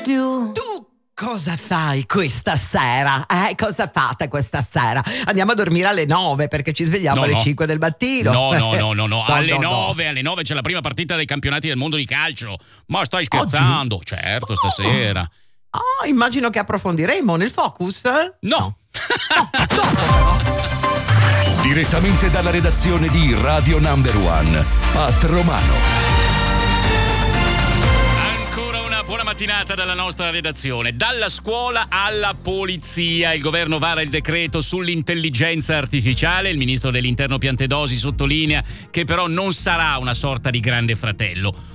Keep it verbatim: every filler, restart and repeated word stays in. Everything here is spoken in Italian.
you. Tu cosa fai questa sera? Eh, cosa fate questa sera? Andiamo a dormire alle nove perché ci svegliamo No, alle no. cinque del mattino. No, no, no, no, no. alle no, no. nove, alle nove c'è la prima partita dei campionati del mondo di calcio. Ma stai scherzando? Oggi? Certo, stasera. Ah, immagino che approfondiremo nel focus. No. Direttamente dalla redazione di Radio Number One, Pat Romano. Buona mattinata dalla nostra redazione. Dalla scuola alla polizia, il governo vara il decreto sull'intelligenza artificiale. Il ministro dell'interno Piantedosi sottolinea che però non sarà una sorta di grande fratello.